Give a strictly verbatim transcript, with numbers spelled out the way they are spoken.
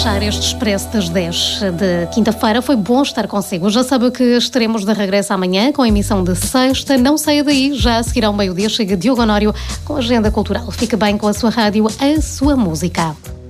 fechar este Expresso das dez de quinta-feira. Foi bom estar consigo. Já sabe que estaremos de regresso amanhã com a emissão de sexta. Não saia daí, já a seguir ao meio-dia chega Diogo Honório com a Agenda Cultural. Fique bem com a sua rádio, a sua música.